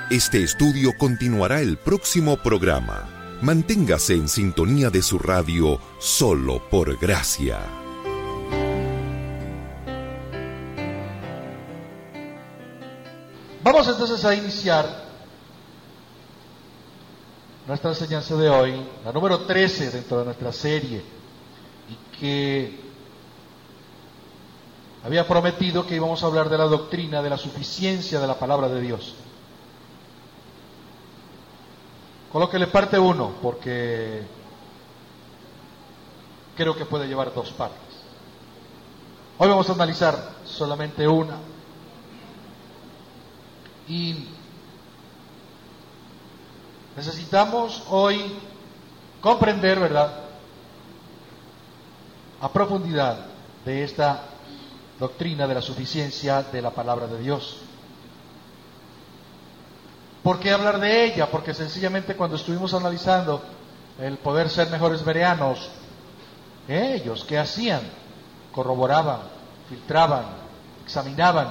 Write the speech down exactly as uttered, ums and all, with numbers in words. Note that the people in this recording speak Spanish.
Este estudio continuará el próximo programa. Manténgase en sintonía de su radio Solo por Gracia. Vamos entonces a iniciar nuestra enseñanza de hoy, la número trece dentro de nuestra serie, y que había prometido que íbamos a hablar de la doctrina de la suficiencia de la palabra de Dios. Colóquele parte uno, porque creo que puede llevar dos partes. Hoy vamos a analizar solamente una. Y necesitamos hoy comprender, ¿verdad?, a profundidad de esta doctrina de la suficiencia de la palabra de Dios. ¿Por qué hablar de ella? Porque sencillamente cuando estuvimos analizando el poder ser mejores bereanos, ellos, ¿qué hacían? Corroboraban, filtraban, examinaban